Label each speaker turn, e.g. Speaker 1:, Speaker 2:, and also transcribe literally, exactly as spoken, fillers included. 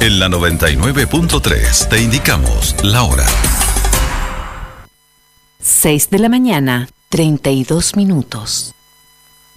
Speaker 1: En la noventa y nueve punto tres te indicamos la hora.
Speaker 2: seis de la mañana, treinta y dos minutos.